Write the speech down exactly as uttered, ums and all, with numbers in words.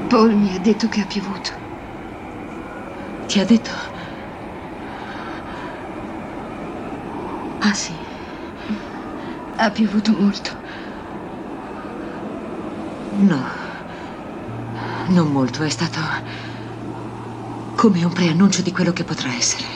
Paul mi ha detto che ha piovuto. Ti ha detto? Ah, sì. Ha piovuto molto. No. Non molto, è stato come un preannuncio di quello che potrà essere.